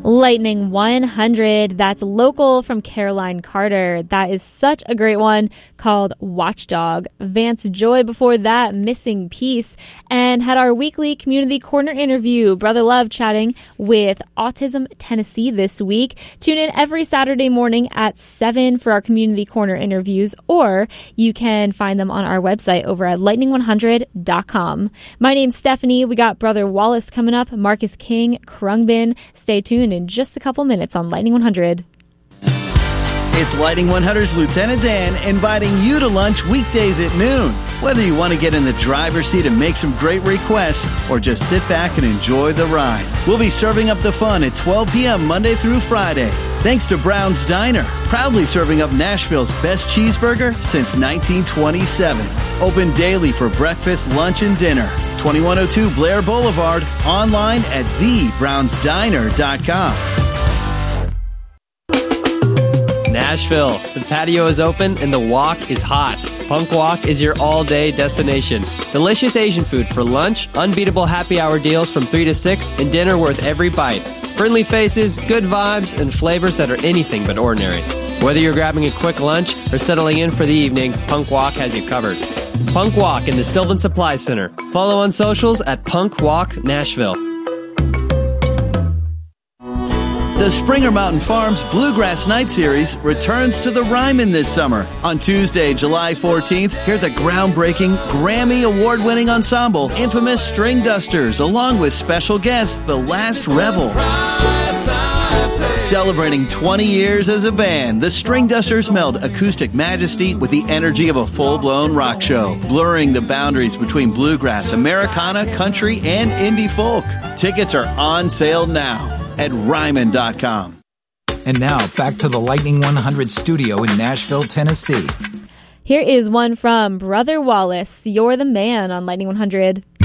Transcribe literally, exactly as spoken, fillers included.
Lightning one hundred, that's local from Caroline Carter. That is such a great one, called Watchdog. Vance Joy before that, Missing Piece, and had our weekly Community Corner interview, Brother Love chatting with Autism Tennessee this week. Tune in every Saturday morning at seven for our Community Corner interviews, or you can find them on our website over at lightning one hundred dot com. My name's Stephanie. We got Brother Wallace coming up, Marcus King, Krungbin. Stay tuned in just a couple minutes on Lightning one hundred. It's Lightning one hundred's Lieutenant Dan inviting you to lunch weekdays at noon. Whether you want to get in the driver's seat and make some great requests or just sit back and enjoy the ride, we'll be serving up the fun at twelve p.m. Monday through Friday. Thanks to Brown's Diner, proudly serving up Nashville's best cheeseburger since nineteen twenty-seven. Open daily for breakfast, lunch, and dinner. twenty-one oh two Blair Boulevard, online at the browns diner dot com. Nashville. The patio is open and the walk is hot. Punk Walk is your all-day destination. Delicious Asian food for lunch, unbeatable happy hour deals from three to six, and dinner worth every bite. Friendly faces, good vibes, and flavors that are anything but ordinary. Whether you're grabbing a quick lunch or settling in for the evening, Punk Walk has you covered. Punk Walk in the Sylvan Supply Center. Follow on socials at Punk Walk Nashville. The Springer Mountain Farms Bluegrass Night Series returns to the Ryman this summer. On Tuesday, July fourteenth, hear the groundbreaking, Grammy Award-winning ensemble, Infamous String Dusters, along with special guest, The Last Rebel. Celebrating twenty years as a band, the String Dusters meld acoustic majesty with the energy of a full-blown rock show, blurring the boundaries between bluegrass, Americana, country, and indie folk. Tickets are on sale now at ryman dot com. And now, back to the Lightning one hundred studio in Nashville, Tennessee. Here is one from Brother Wallace, You're the Man on Lightning one hundred.